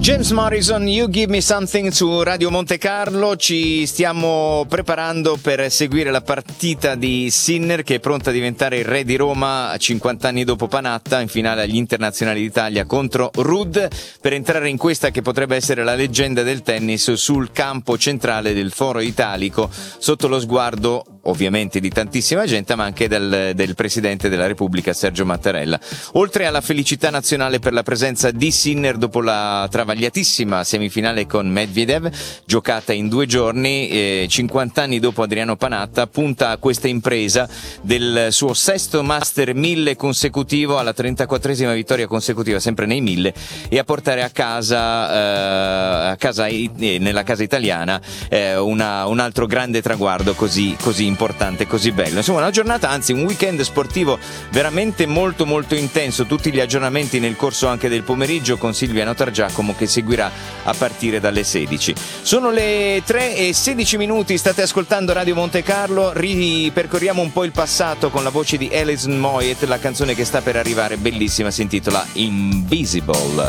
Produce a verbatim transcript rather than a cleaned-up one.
James Morrison, You Give Me Something su Radio Monte Carlo. Ci stiamo preparando per seguire la partita di Sinner, che è pronta a diventare il re di Roma cinquanta anni dopo Panatta, in finale agli internazionali d'Italia contro Ruud, per entrare in questa che potrebbe essere la leggenda del tennis sul campo centrale del Foro Italico, sotto lo sguardo ovviamente di tantissima gente, ma anche del, del Presidente della Repubblica Sergio Mattarella. Oltre alla felicità nazionale per la presenza di Sinner dopo la travagliatissima semifinale con Medvedev, giocata in due giorni, eh, cinquanta anni dopo Adriano Panatta, punta a questa impresa del suo sesto Master mille consecutivo, alla trentaquattresima vittoria consecutiva sempre nei mille, e a portare a casa, eh, a casa eh, nella casa italiana eh, una, un altro grande traguardo così, così importante, così bello. Insomma, una giornata, anzi un weekend sportivo veramente molto molto intenso. Tutti gli aggiornamenti nel corso anche del pomeriggio con Silvia Notargiacomo, che seguirà a partire dalle sedici. Sono le tre e sedici minuti, state ascoltando Radio Monte Carlo. Ripercorriamo un po' il passato con la voce di Alison Moyet. La canzone che sta per arrivare, bellissima, si intitola Invisible.